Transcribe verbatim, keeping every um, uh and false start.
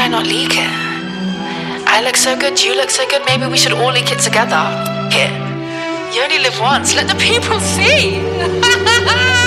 Why not leak it? I look so good, you look so good, maybe we should all leak it together. Here. You only live once, let the people see.